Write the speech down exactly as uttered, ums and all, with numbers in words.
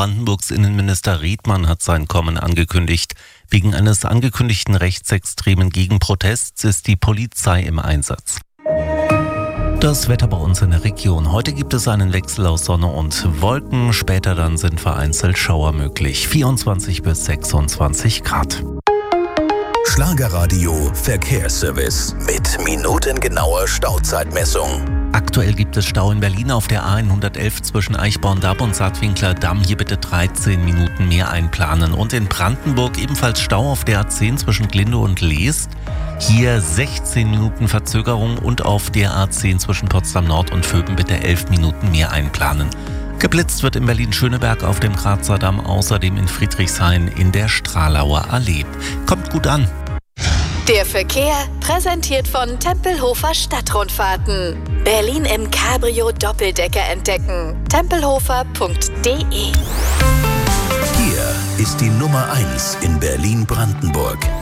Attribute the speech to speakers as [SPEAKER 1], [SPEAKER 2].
[SPEAKER 1] Brandenburgs Innenminister Riedmann hat sein Kommen angekündigt. Wegen eines angekündigten rechtsextremen Gegenprotests ist die Polizei im Einsatz. Das Wetter bei uns in der Region. Heute gibt es einen Wechsel aus Sonne und Wolken. Später dann sind vereinzelt Schauer möglich. vierundzwanzig bis sechsundzwanzig Grad.
[SPEAKER 2] Schlagerradio Verkehrsservice mit minutengenauer Stauzeitmessung.
[SPEAKER 1] Aktuell gibt es Stau in Berlin auf der A hundertelf zwischen Eichborn-Damm und Saatwinkler Damm. Hier bitte dreizehn Minuten mehr einplanen. Und in Brandenburg ebenfalls Stau auf der A zehn zwischen Glinde und Leest. Hier sechzehn Minuten Verzögerung und auf der A zehn zwischen Potsdam Nord und Vöben bitte elf Minuten mehr einplanen. Geblitzt wird in Berlin-Schöneberg auf dem Grazer Damm, außerdem in Friedrichshain in der Stralauer Allee. Kommt gut an.
[SPEAKER 3] Der Verkehr präsentiert von Tempelhofer Stadtrundfahrten. Berlin im Cabrio Doppeldecker entdecken. tempelhofer punkt de.
[SPEAKER 2] Hier ist die Nummer eins in Berlin-Brandenburg.